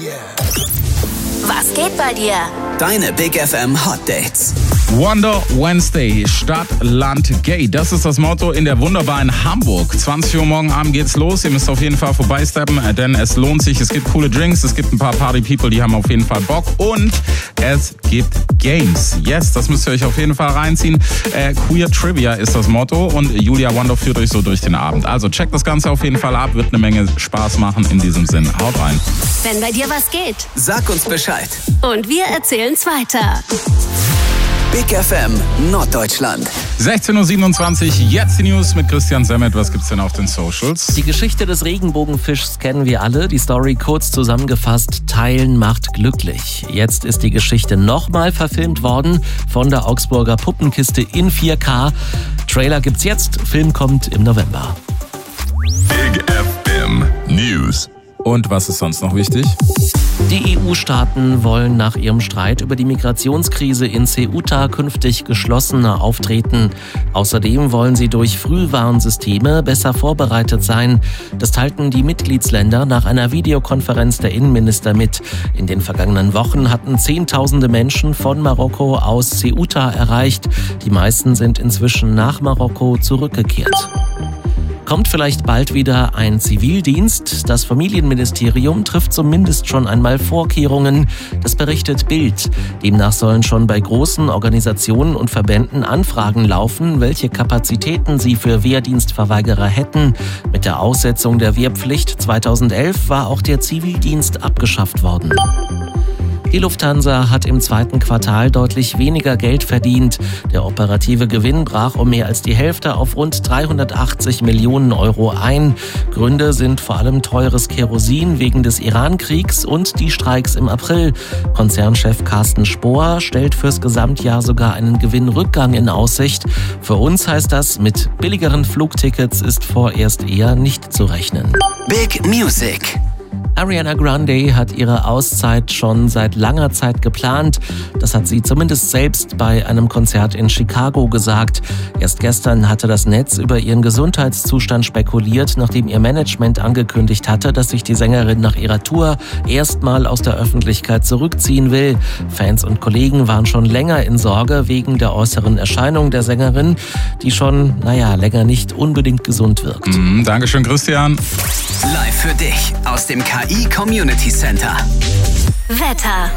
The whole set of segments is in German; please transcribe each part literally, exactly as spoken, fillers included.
Was geht bei dir? Deine Big F M Hot Dates. Wonder Wednesday, Stadt, Land, Gay. Das ist das Motto in der wunderbaren Hamburg. zwanzig Uhr morgen Abend geht's los. Ihr müsst auf jeden Fall vorbeisteppen, denn es lohnt sich. Es gibt coole Drinks, es gibt ein paar Party-People, die haben auf jeden Fall Bock. Und es gibt Games. Yes, das müsst ihr euch auf jeden Fall reinziehen. Äh, Queer Trivia ist das Motto und Julia Wonder führt euch so durch den Abend. Also checkt das Ganze auf jeden Fall ab, wird eine Menge Spaß machen. In diesem Sinn, haut rein. Wenn bei dir was geht. Sag uns Bescheid. Und wir erzählen's weiter. Big F M Norddeutschland. sechzehn Uhr siebenundzwanzig, jetzt die News mit Christian Semmet. Was gibt's denn auf den Socials? Die Geschichte des Regenbogenfischs kennen wir alle. Die Story kurz zusammengefasst: Teilen macht glücklich. Jetzt ist die Geschichte nochmal verfilmt worden von der Augsburger Puppenkiste in vier K. Trailer gibt's jetzt, Film kommt im November. Big F M News. Und was ist sonst noch wichtig? Die E U-Staaten wollen nach ihrem Streit über die Migrationskrise in Ceuta künftig geschlossener auftreten. Außerdem wollen sie durch Frühwarnsysteme besser vorbereitet sein. Das teilten die Mitgliedsländer nach einer Videokonferenz der Innenminister mit. In den vergangenen Wochen hatten Zehntausende Menschen von Marokko aus Ceuta erreicht. Die meisten sind inzwischen nach Marokko zurückgekehrt. Kommt vielleicht bald wieder ein Zivildienst? Das Familienministerium trifft zumindest schon einmal Vorkehrungen. Das berichtet Bild. Demnach sollen schon bei großen Organisationen und Verbänden Anfragen laufen, welche Kapazitäten sie für Wehrdienstverweigerer hätten. Mit der Aussetzung der Wehrpflicht zweitausendelf war auch der Zivildienst abgeschafft worden. Die Lufthansa hat im zweiten Quartal deutlich weniger Geld verdient. Der operative Gewinn brach um mehr als die Hälfte auf rund dreihundertachtzig Millionen Euro ein. Gründe sind vor allem teures Kerosin wegen des Iran-Kriegs und die Streiks im April. Konzernchef Carsten Spohr stellt fürs Gesamtjahr sogar einen Gewinnrückgang in Aussicht. Für uns heißt das, mit billigeren Flugtickets ist vorerst eher nicht zu rechnen. Big Music. Ariana Grande hat ihre Auszeit schon seit langer Zeit geplant. Das hat sie zumindest selbst bei einem Konzert in Chicago gesagt. Erst gestern hatte das Netz über ihren Gesundheitszustand spekuliert, nachdem ihr Management angekündigt hatte, dass sich die Sängerin nach ihrer Tour erstmal aus der Öffentlichkeit zurückziehen will. Fans und Kollegen waren schon länger in Sorge wegen der äußeren Erscheinung der Sängerin, die schon, naja, länger nicht unbedingt gesund wirkt. Mm, Dankeschön, Christian. Live für dich aus dem K I Community Center. Wetter.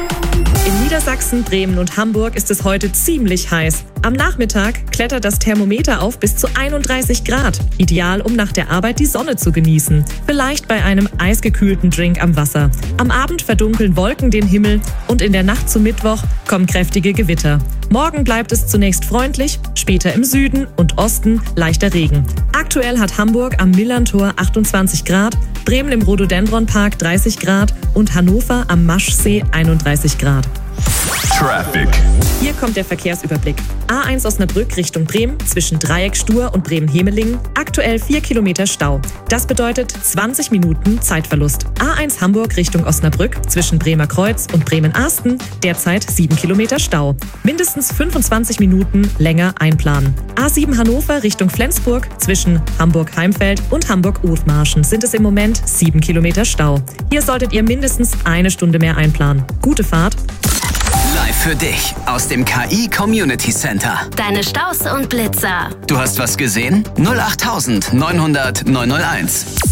In Niedersachsen, Bremen und Hamburg ist es heute ziemlich heiß. Am Nachmittag klettert das Thermometer auf bis zu einunddreißig Grad. Ideal, um nach der Arbeit die Sonne zu genießen. Vielleicht bei einem eisgekühlten Drink am Wasser. Am Abend verdunkeln Wolken den Himmel und in der Nacht zum Mittwoch kommen kräftige Gewitter. Morgen bleibt es zunächst freundlich, später im Süden und Osten leichter Regen. Aktuell hat Hamburg am Millerntor achtundzwanzig Grad, Bremen im Rhododendronpark dreißig Grad und Hannover am Maschsee einunddreißig Grad. Traffic. Hier kommt der Verkehrsüberblick. A eins Osnabrück Richtung Bremen zwischen Dreieck-Stur und Bremen-Hemelingen. Aktuell vier Kilometer Stau. Das bedeutet zwanzig Minuten Zeitverlust. A eins Hamburg Richtung Osnabrück zwischen Bremer Kreuz und Bremen-Arsten. Derzeit sieben Kilometer Stau. Mindestens fünfundzwanzig Minuten länger einplanen. A sieben Hannover Richtung Flensburg zwischen Hamburg-Heimfeld und Hamburg-Othmarschen sind es im Moment sieben Kilometer Stau. Hier solltet ihr mindestens eine Stunde mehr einplanen. Gute Fahrt. Live für dich aus dem K I Community Center. Deine Staus und Blitzer. Du hast was gesehen? null acht neunhundert neunhunderт neunhunderteins.